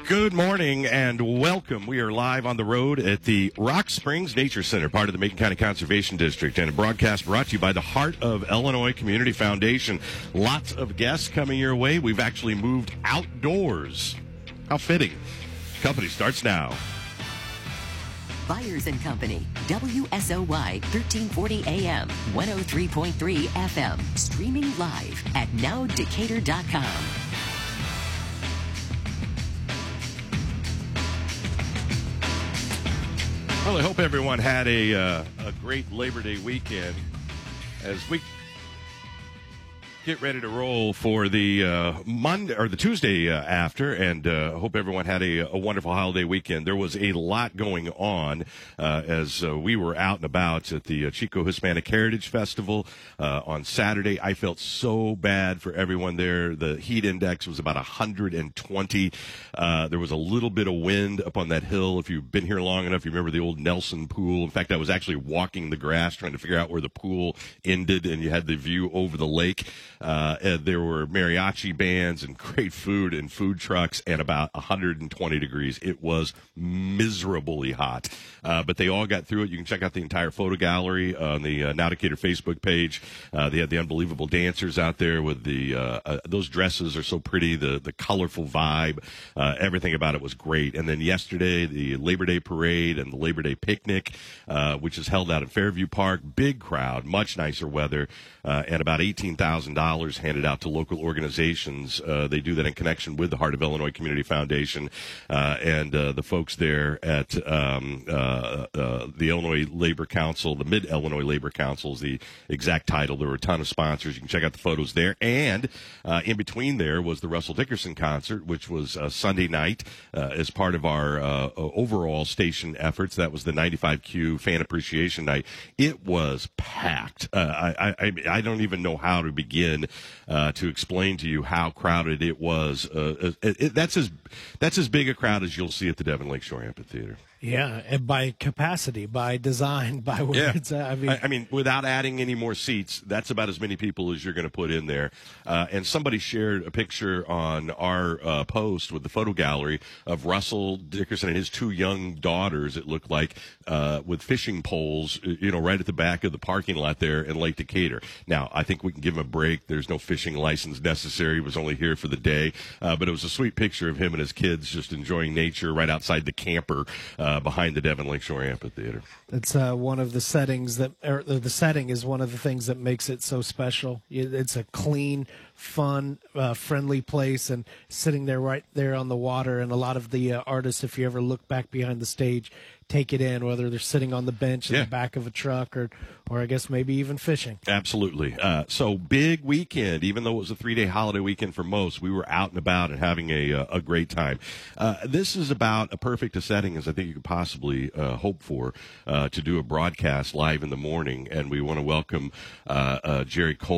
Good morning and welcome. We are live on the road at the Rock Springs Nature Center, part of the Macon County Conservation District, and a broadcast brought to you by the Heart of Illinois Community Foundation. Lots of guests coming your way. We've actually moved outdoors. How fitting. Company starts now. Byers & Company, WSOY 1340 AM, 103.3 FM, streaming live at nowdecatur.com. Well, I hope everyone had a great Labor Day weekend as we get ready to roll for the Monday or the Tuesday after, and hope everyone had a wonderful holiday weekend. There was a lot going on as we were out and about at the Chico Hispanic Heritage Festival on Saturday. I felt so bad for everyone there. The heat index was about 120. There was a little bit of wind up on that hill. If you've been here long enough, you remember the old Nelson Pool. In fact, I was actually walking the grass trying to figure out where the pool ended, and you had the view over the lake. There were mariachi bands and great food and food trucks and about 120 degrees. It was miserably hot, but they all got through it. You can check out the entire photo gallery on the Now Decatur Facebook page. They had the unbelievable dancers out there with the those dresses are so pretty, the colorful vibe. Everything about it was great. And then yesterday, the Labor Day Parade and the Labor Day Picnic, which is held out at Fairview Park. Big crowd, much nicer weather, and about $18,000 handed out to local organizations. They do that in connection with the Heart of Illinois Community Foundation and the folks there at the Illinois Labor Council. The Mid-Illinois Labor Council is the exact title. There were a ton of sponsors. You can check out the photos there. And in between there was the Russell Dickerson concert, which was Sunday night as part of our overall station efforts. That was the 95Q Fan Appreciation Night. It was packed. I don't even know how to begin to explain to you how crowded it was. That's as big a crowd as you'll see at the Devon Lakeshore Amphitheater. Yeah, and by capacity, by design, by words. Yeah. I mean, without adding any more seats, that's about as many people as you're going to put in there. And somebody shared a picture on our post with the photo gallery of Russell Dickerson and his two young daughters, it looked like, with fishing poles, right at the back of the parking lot there in Lake Decatur. Now, I think we can give him a break. There's no fishing license necessary. He was only here for the day. But it was a sweet picture of him and his kids just enjoying nature right outside the camper behind the Devon Lakeshore Amphitheater. It's one of the settings the setting is one of the things that makes it so special. It's a clean, fun, friendly place, and sitting there right there on the water. And a lot of the artists, if you ever look back behind the stage, take it in, whether they're sitting on the bench in the back of a truck or I guess maybe even fishing. Absolutely. So big weekend, even though it was a 3-day holiday weekend for most, we were out and about and having a great time. This is about a perfect a setting as I think you could possibly hope for to do a broadcast live in the morning. And we want to welcome Jerry Cole.